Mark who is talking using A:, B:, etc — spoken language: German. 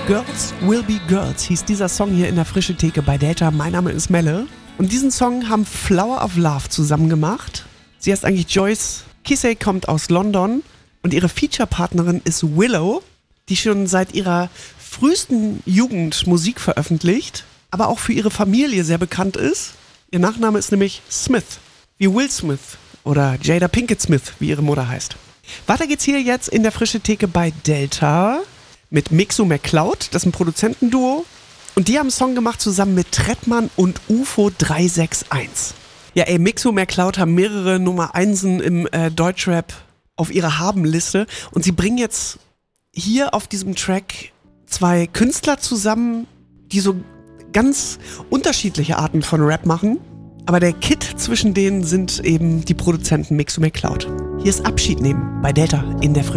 A: Girls Will Be Girls hieß dieser Song hier in der Frische Theke bei Delta. Mein Name ist Melle. Und diesen Song haben Flower of Love zusammen gemacht. Sie heißt eigentlich Joyce Kissey, kommt aus London. Und ihre Feature-Partnerin ist Willow, die schon seit ihrer frühesten Jugend Musik veröffentlicht, aber auch für ihre Familie sehr bekannt ist. Ihr Nachname ist nämlich Smith, wie Will Smith oder Jada Pinkett Smith, wie ihre Mutter heißt. Weiter geht's hier jetzt in der Frische Theke bei Delta mit Mixo McCloud, das ist ein Produzentenduo. Und die haben einen Song gemacht zusammen mit Trettmann und UFO 361. Ja Mixo McCloud haben mehrere Nummer 1 im Deutschrap auf ihrer Habenliste. Und sie bringen jetzt hier auf diesem Track 2 Künstler zusammen, die so ganz unterschiedliche Arten von Rap machen. Aber der Kit zwischen denen sind eben die Produzenten Mixo McCloud. Hier ist Abschied nehmen bei Delta in der Frische.